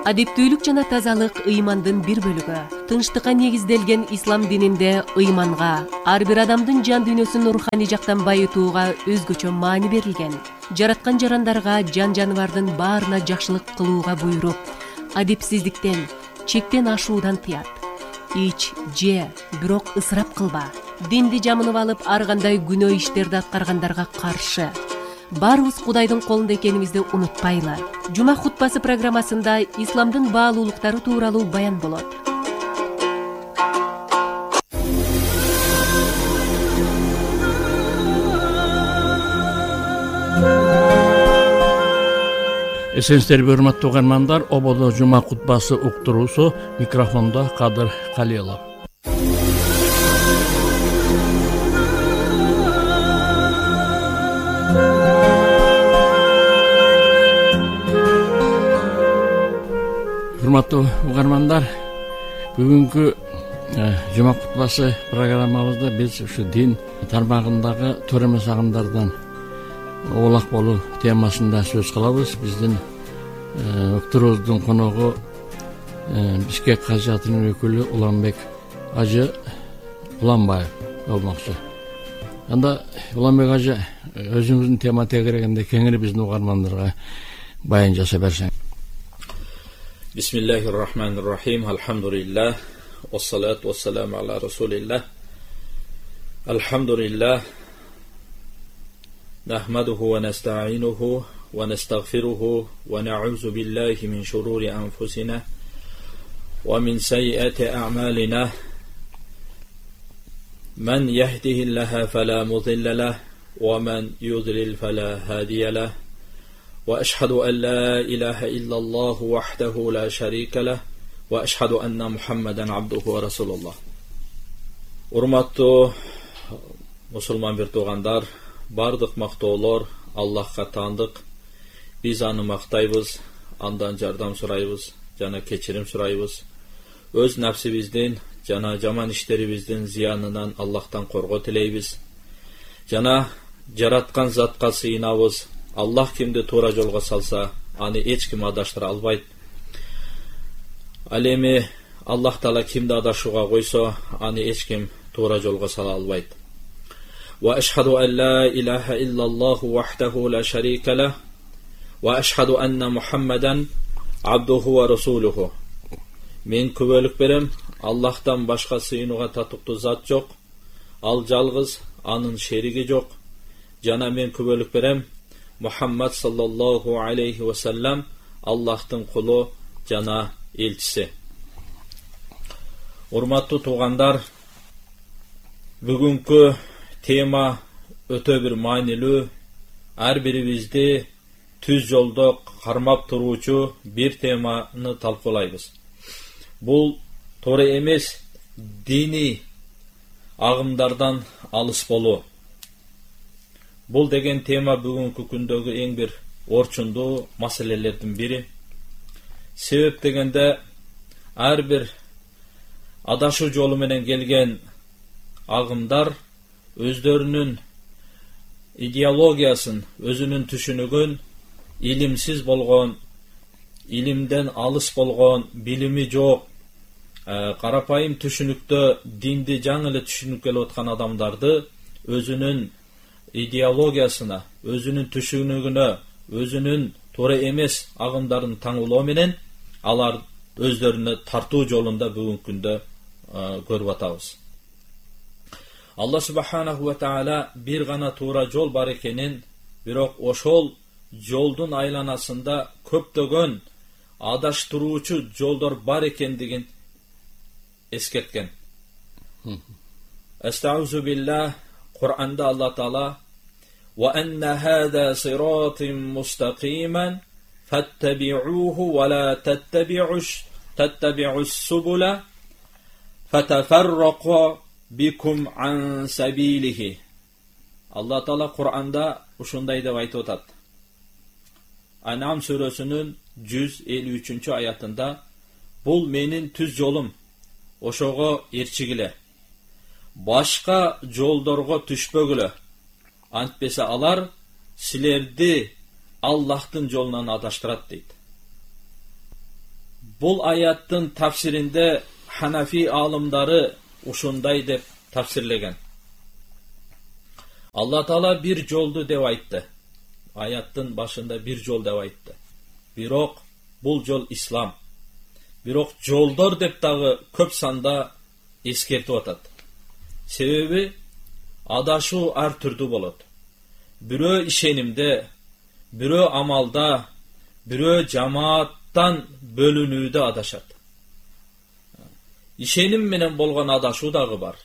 Адептүүлүк жана тазалык ыймандын бир бөлүгү. Тынчтыкка негизделген ислам дининде ыйманга, ар бир адамдын жан дүйнөсүн руханий жактан байытууга өзгөчө маани берилген. Жараткан жарандарга, жан-жаныбардын баарына жакшылык кылууга буйруп, адепсиздиктен, чектен ашуудан тыят. Ич, же, бирок ысырап кылба. Динди жамынып алып, ар кандай күнөө иштерди аткаргандарга каршы. Барыбыз Кудайдын колунда экенибизди унутпайлы. Жума хутбасы программасында исламдын баалуулуктары тууралуу баян болот. Эсенсиздерби, урматтуу угармандар, ободо жума хутбасы уктуруусу, микрофондо Кадыр Калилов. Урматтуу угармандар, бүгүнкү жума хутбасы программабызда биз ушу дин тармагындагы туура эмес агымдардан оолак болуу темасында сөз кылабыз. Биздин уктуруубуздун коногу Бишкек кажыатынын өкүлү Уланбек ажы Уланбаев болмокчу. Анда Уланбек ажы, өзүңүздүн тема тегерегинде кеңири биздин угармандарга баян жасап берсең. Бисмиллахир-рахманир-рахим. Алхамдулиллах. Вассалату вассаламу аля расулиллах. Алхамдулиллах. Нахмадуху ва наста'инуху ва настагфируху ва на'узу биллахи мин шурури анфусина ва мин саййати а'малина. Ман яхдихиллаху фала мудилля лаху ва ман юдлил фала хадия лаху. وأشهد أن لا إله إلا الله وحده لا شريك له وأشهد أن محمدا عبده ورسول الله. Урматтуу мусулман бир туугандар, бардык мактоолор Аллахка таандык. Биз аны мактайбыз, андан жардам сурайбыз жана кечирим сурайбыз. Өз напсибиздин жана жаман иштерибиздин зыянынан Аллахтан коргоо тилейбиз. Жана жараткан затка сыйынабыз. Аллах кимди туура жолго салса, аны эч ким адаштыра албайт. Ал эми Аллах Таала кимди адашууга койсо, аны эч ким туура жолго сала албайт. Ва ашхаду ан ла илаха иллаллаху вахдаху ла шарика лах ва ашхаду анна Мухаммадан абдуху ва расулуху. Мен күбөлүк берем, Аллахтан башка сыйынууга татыктуу зат жок. Ал жалгыз, анын шериги жок. Жана мен күбөлүк берем, Мухаммад саллаллаху алейхи ва саллам Аллахтын кулу жана элчиси. Урматтуу туугандар, бүгүнкү тема өтө бир маанилүү, ар бирибизди түз жолдо кармап туруучу бир теманы талкуулайбыз. Бул туура эмес диний агымдардан алыс болуу. Бул деген тема бүгүнкү күндөгү эң бир орчундуу маселелердин бири. Себеп дегенде ар бир адашуу жолу менен келген агымдар өздөрүнүн идеологиясын, өзүнүн түшүнүгүн илимсиз болгон, илимден алыс болгон, билими жок, карапайым түшүнүктө динди жаңы эле түшүнүп келип аткан адамдарды өзүнүн идеологиясына, өзүнүн түшүнүгүнө, өзүнүн туура эмес агымдарын таңуулоо менен алар өздөрүнө тартуу жолунда бүгүнкү күндө көрүп атабыз. Алла субханаху ва таала бир гана туура жол бар экенин, бирок ошол жолдун айланасында көптөгөн адаштыруучу жолдор бар экендигин эскерткен. Астаузу биллах. Кур'анда Алла Таала «Ва анна хаза сиратин мустақиман фаттаби'уху ва ла таттаби'ус субула фатафаррaqu бикум ан сабилихи». Алла Таала Кур'анда ушундай деп айтып атат. Ан'ам сүрөсүнүн 153 аятында «Бул менин түз жолум, ошого эрчигиле. Башка жолдорго түшпөгүлө. Антпесе алар силерди Аллахтын жолунан адаштырат» дейт. Бұл аяттың тafsirinde Ханафи алымдары ушундай деп tafsirlеген. Алла Таала bir жолду деп айтты. Аяттың башында bir жол деп айтты. Бирок бұл жол ислам. Бирок жолдор деп дагы көп санда ескертип атат. Себеби адашуу ар түрдүү болот. Бирөө ишенимде, бирөө амалда, бирөө жамааттан бөлүнүүдө адашат. Ишеним менен болгон адашуу дагы бар.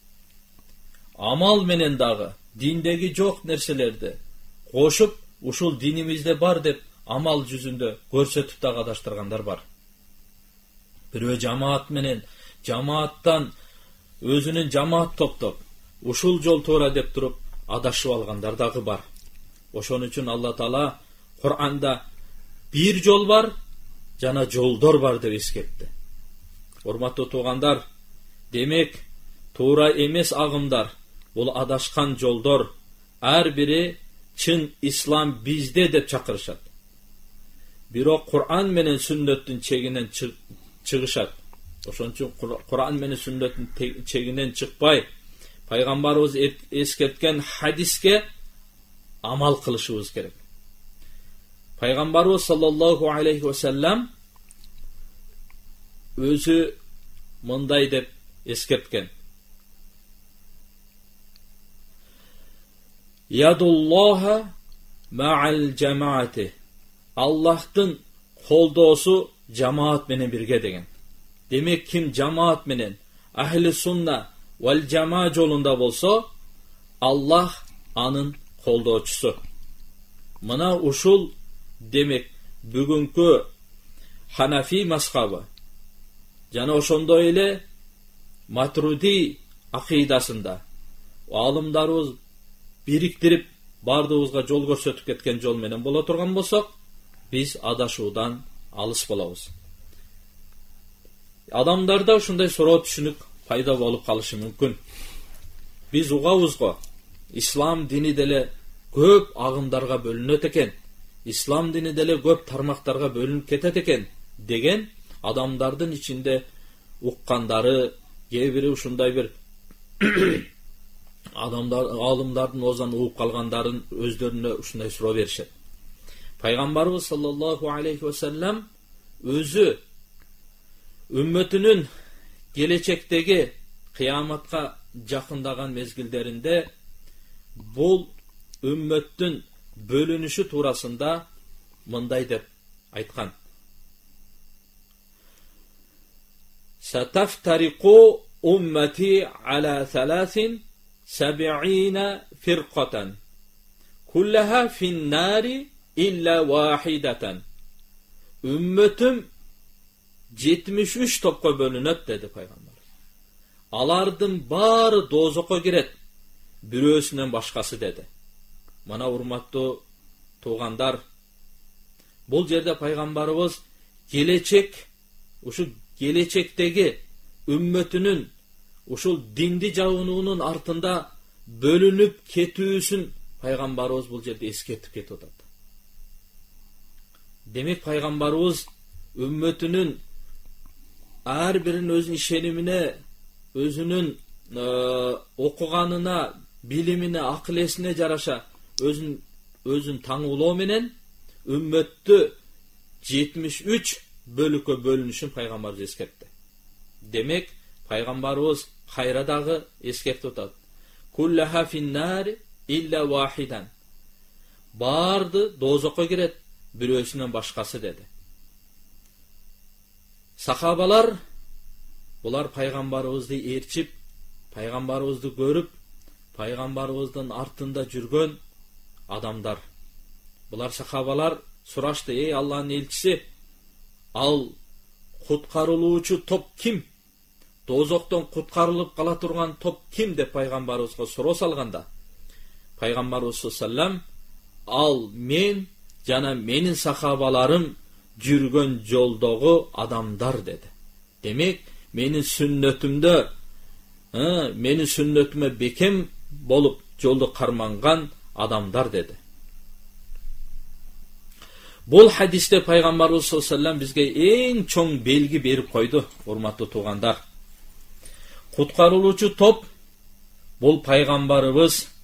Амал менен дагы диндеги жок нерселерди кошуп, ушул динимизде бар деп амал жүзүндө көрсөтүп дагы адаштыргандар бар. Бирөө жамаат менен, жамааттан өзүнүн жамаат топтоп, ушул жол туура деп туруп адашып алгандар дагы бар. Ошон үчүн Алла Таала Кур'анда bir жол бар, жана жолдор бар деп эскертти. Урматтуу туугандар, демек туура эмес агымдар, бул адашкан жолдор, ар бири чын ислам бизде деп чакырышат. Бирок Кур'ан менен сүннөттүн чегинен чыгышат. Ошон үчүн Кур'ан менен сүннөттүн чегинен чыкпай, пайгамбарыбыз эскерткен хадиске амал кылышыбыз керек. Пайгамбарыбыз саллаллаху алейхи ва саллям өзү мындай деп эскерткен. Ядуллаха ма'ал жамаати. Аллахтын колдоосу жамаат менен бирге деген. Демек ким жамаат менен ахли сунна вал жама жолунда болсо, Аллах анын колдоочусу. Мына ушул демек бүгүнкү Ханафи мазхабы жана ошондой эле Матруди акыйдасында алымдарыбыз бириктирип бардыгыбызга жол көрсөтүп кеткен жол менен боло турган болсок, биз адашуудан алыс болобуз. Адамдарда ушундай суроо түшүнүк пайда болуп калышы мүмкүн. Биз угабыз го, ислам дини деле көп агымдарга бөлүнөт экен, ислам дини деле көп тармактарга бөлүнүп кетет экен деген адамдардын ичинде уккандары, кээ бири ушундай бир адамдар, алымдардын озан угуп калгандарын өздөрүнө ушундай суроо беришет. Пайгамбарыбыз саллаллаху алейхи ва саллям өзү үммөтүнүн келечектеги кыяматка жакындаган мезгилдеринде бул үммөттүн бөлүнүшү туурасында мындай деп айткан. Сатафтарику уммати ала 73 фирқатан куллаха финнари илля вахидатан. Үммөтүм 73 топко бөлүнөт деди пайгамбар. Алардын баары дозокко кирет, бирөөсүнөн башкасы деди. Мана урматтуу туугандар, бул жерде пайгамбарыбыз келечек, ушу келечектеги үммөтүнүн ушул динди жабынуунун артында бөлүнүп кетүүсүн пайгамбарыбыз бул жерде эскертип кетип атат. Демек пайгамбарыбыз үммөтүнүн ар бирин өзүнүн ишенимине, өзүнүн окуганына, билимине, акыл эсине жараша өзүн таңуулоо менен үммөттү 73 бөлүккө бөлүнүшүн пайгамбарыбыз эскертти. Демек пайгамбарыбыз кайра дагы эскертип атат. Куллаха финнари илля вахидан. Барды дозокко кирет, бирөөсүнөн башкасы деди. Сахабалар булар пайгамбарыбызды ээрчип, пайгамбарыбызды көрүп, пайгамбарыбыздын артында жүргөн адамдар. Булар сахабалар сурашты: "Эй Аллахтын элчиси, ал куткарылуучу топ ким? Дозоктон куткарылып кала турган топ ким?" деп пайгамбарыбызга суроо салганда, пайгамбарыбыз саллаллаху ал мен жана менин сахабаларым жүргөн жолдогу адамдар деди. Демек, менин сүннөтүмө бекем болуп жолду карманган адамдар деди. Бұл хадисте пайғамбарымыз саллаллаху алейхи ва саллям бізге ең чоң белгі беріп қойды, урматтуу туғандар. Құтқарылуучу топ бұл пайғамбарыбыз